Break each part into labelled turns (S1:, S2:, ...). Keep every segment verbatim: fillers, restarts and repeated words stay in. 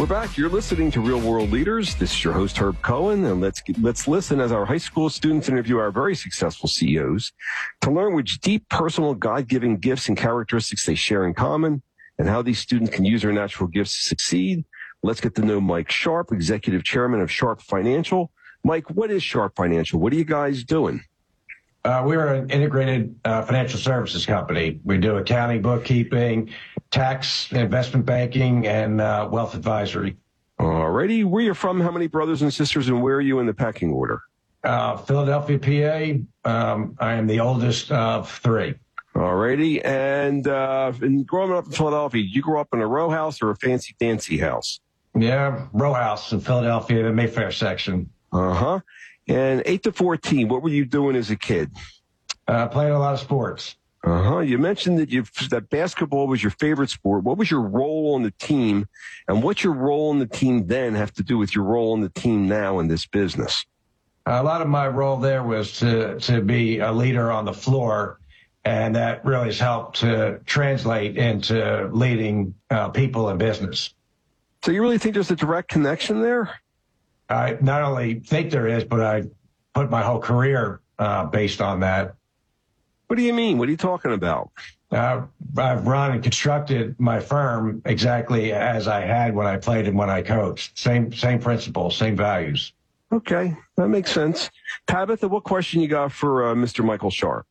S1: We're back. You're listening to Real World Leaders. This is your host, Herb Cohen, and let's get, let's listen as our high school students interview our very successful C E Os to learn which deep, personal, God-given gifts and characteristics they share in common and how these students can use their natural gifts to succeed. Let's get to know Mike Sharp, Executive Chairman of Sharp Financial. Mike, what is Sharp Financial? What are you guys doing?
S2: Uh, we're an integrated uh, financial services company. We do accounting, bookkeeping, tax, investment banking, and uh, wealth advisory.
S1: All righty. Where you're from, how many brothers and sisters, and where are you in the pecking order?
S2: Uh, Philadelphia, P A. Um, I am the oldest of three.
S1: All righty. And, uh, and growing up in Philadelphia, you grew up in a row house or a fancy dancy house?
S2: Yeah, row house in Philadelphia, the Mayfair section.
S1: Uh-huh. And eight to fourteen, what were you doing as a kid?
S2: Uh, playing a lot of sports.
S1: Uh-huh. You mentioned that you that basketball was your favorite sport. What was your role on the team? And what's your role on the team then have to do with your role on the team now in this business?
S2: A lot of my role there was to, to be a leader on the floor, and that really has helped to translate into leading uh, people in business.
S1: So you really think there's a direct connection there?
S2: I not only think there is, but I put my whole career uh, based on that.
S1: What do you mean? What are you talking about?
S2: Uh, I've run and constructed my firm exactly as I had when I played and when I coached. Same same principles, same values.
S1: Okay, that makes sense. Tabitha, what question you got for uh, Mister Michael Sharp?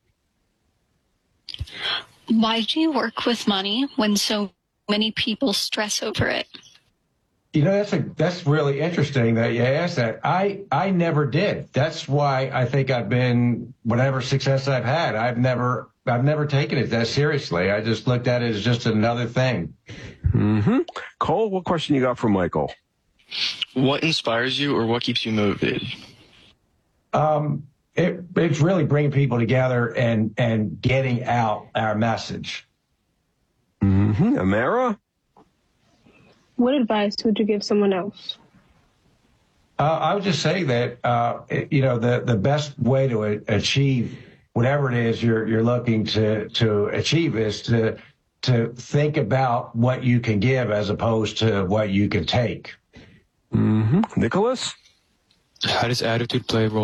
S3: Why do you work with money when so many people stress over it?
S2: You know, that's a, that's really interesting that you asked that. I, I never did. That's why I think I've been, whatever success I've had, I've never, I've never taken it that seriously. I just looked at it as just another thing.
S1: Mm-hmm. Cole, what question you got for Michael?
S4: What inspires you or what keeps you motivated?
S2: Um, it, it's really bringing people together and, and getting out our message.
S1: Mm-hmm. Amara?
S5: What advice would you give someone else?
S2: Uh, I would just say that, uh, you know, the, the best way to a- achieve whatever it is you're, you're looking to, to achieve is to, to think about what you can give as opposed to what you can take.
S1: Mm-hmm. Nicholas?
S4: How does attitude play a role